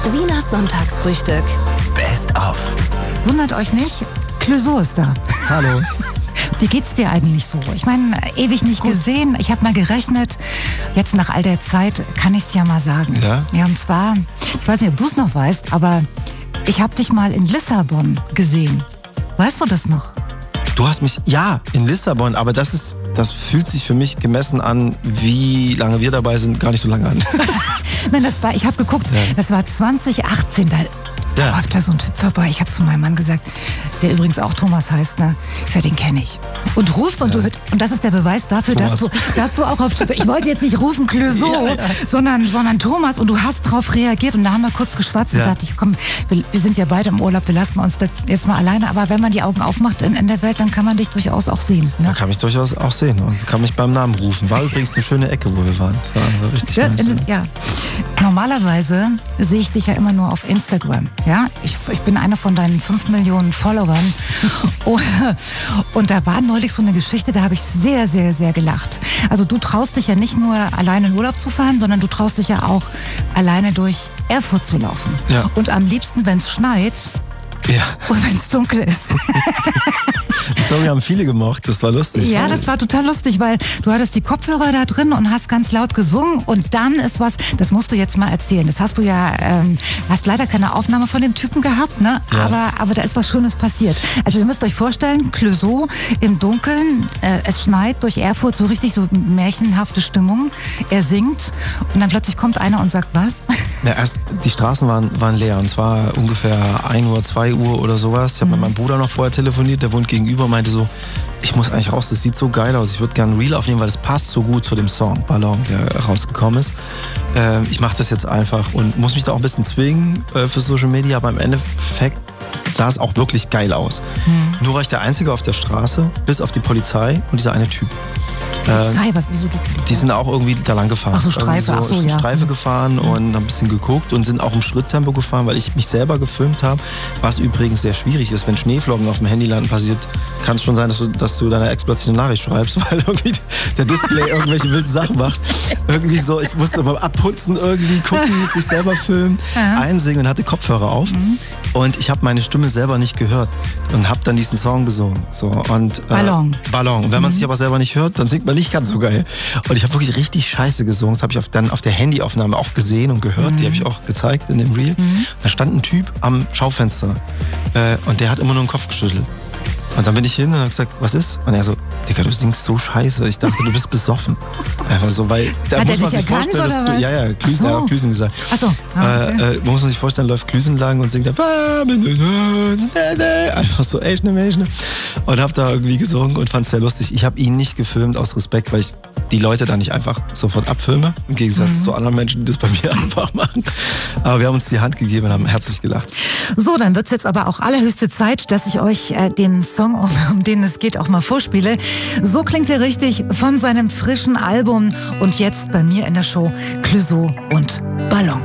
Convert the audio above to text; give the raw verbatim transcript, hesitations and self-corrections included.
Sinas Sonntagsfrühstück. Best of. Wundert euch nicht, Clouseau ist da. Hallo. Wie geht's dir eigentlich so? Ich meine, ewig nicht Gut. gesehen. Ich habe mal gerechnet. Jetzt nach all der Zeit kann ich es ja mal sagen. Ja? Ja, und zwar, ich weiß nicht, ob du es noch weißt, aber ich habe dich mal in Lissabon gesehen. Weißt du das noch? Du hast mich, ja, in Lissabon, aber das ist, das fühlt sich für mich gemessen an, wie lange wir dabei sind, gar nicht so lange an. Nein, das war, ich habe geguckt, ja. das war zwanzig achtzehn, da Da ja. läuft da so ein Typ vorbei. Ich habe zu meinem Mann gesagt, der übrigens auch Thomas heißt, ne? Ich sag, den kenne ich. Und du rufst und ja. du und das ist der Beweis dafür, dass du, dass du auch auf, ich wollte jetzt nicht rufen Clouseau, ja, ja. sondern, sondern Thomas, und du hast drauf reagiert und da haben wir kurz geschwatzt ja. und dachte ich, komm, wir, wir sind ja beide im Urlaub, wir lassen uns jetzt mal alleine, aber wenn man die Augen aufmacht in, in der Welt, dann kann man dich durchaus auch sehen. Ne? Man kann mich durchaus auch sehen und kann mich beim Namen rufen. War übrigens eine schöne Ecke, wo wir waren. Das war richtig ja, nice. In, ja. Normalerweise sehe ich dich ja immer nur auf Instagram, ja? Ich, ich bin einer von deinen fünf Millionen Followern. Und da war neulich so eine Geschichte, da habe ich sehr, sehr, sehr gelacht. Also du traust dich ja nicht nur alleine in Urlaub zu fahren, sondern du traust dich ja auch alleine durch Erfurt zu laufen. Ja. Und am liebsten, wenn es schneit ja. und wenn es dunkel ist. Die Story haben viele gemocht, das war lustig. Ja, das war total lustig, weil du hattest die Kopfhörer da drin und hast ganz laut gesungen und dann ist was, das musst du jetzt mal erzählen. Das hast du ja, ähm, hast leider keine Aufnahme von dem Typen gehabt, ne? Ja. Aber, aber da ist was Schönes passiert. Also ihr müsst euch vorstellen, Clouseau im Dunkeln, äh, es schneit durch Erfurt, so richtig so märchenhafte Stimmung. Er singt und dann plötzlich kommt einer und sagt, was? Ja, erst, die Straßen waren, waren leer und zwar ungefähr ein Uhr, zwei Uhr oder sowas. Ich habe mhm. mit meinem Bruder noch vorher telefoniert, der wohnt gegenüber. Meinte so, ich muss eigentlich raus, das sieht so geil aus, ich würde gerne ein Reel aufnehmen, weil das passt so gut zu dem Song Ballon, der rausgekommen ist. Äh, ich mache das jetzt einfach und muss mich da auch ein bisschen zwingen äh, für Social Media, aber im Endeffekt sah es auch wirklich geil aus. Mhm. Nur war ich der Einzige auf der Straße, bis auf die Polizei und dieser eine Typ. Polizei, was, wieso du? Die sind auch irgendwie da lang gefahren. Ach so, Streife, so, ach so, ja. Streife gefahren und haben ein bisschen geguckt und sind auch im Schritttempo gefahren, weil ich mich selber gefilmt habe. Was übrigens sehr schwierig ist, wenn Schneeflocken auf dem Handy landen passiert, kann es schon sein, dass du, dass du deiner Ex plötzlich eine Nachricht schreibst, weil irgendwie der Display irgendwelche wilden Sachen macht. Irgendwie so, ich musste mal abputzen, irgendwie gucken, sich selber filmen, ja. einsingen und hatte Kopfhörer auf. Mhm. Und ich habe meine Stimme selber nicht gehört und habe dann diesen Song gesungen. So, und, äh, Ballon. Ballon. Und wenn man es sich aber selber nicht hört, dann singt man nicht ganz so geil. Und ich habe wirklich richtig scheiße gesungen. Das habe ich auf, dann auf der Handyaufnahme auch gesehen und gehört. Mhm. Die habe ich auch gezeigt in dem Reel. Mhm. Da stand ein Typ am Schaufenster äh, und der hat immer nur den Kopf geschüttelt. Und dann bin ich hin und habe gesagt, was ist? Und er so, Digga, du singst so scheiße. Ich dachte, du bist besoffen. Einfach so, weil da hat muss er man dich sich erkannt, vorstellen, dass oder du, ja, ja, Klüsen, so. er hat Klüsen gesagt. Ach so. Ah, okay. äh, äh, muss man sich vorstellen, läuft Klüsen lang und singt da einfach so, echt ne Mensch, ne? Und hab da irgendwie gesungen und fand's sehr lustig. Ich habe ihn nicht gefilmt aus Respekt, weil ich die Leute da nicht einfach sofort abfilme, im Gegensatz mhm. zu anderen Menschen, die das bei mir einfach machen. Aber wir haben uns die Hand gegeben und haben herzlich gelacht. So, dann wird's jetzt aber auch allerhöchste Zeit, dass ich euch äh, den Song, um, um den es geht, auch mal vorspiele. So klingt er richtig von seinem frischen Album und jetzt bei mir in der Show Clouseau und Ballon.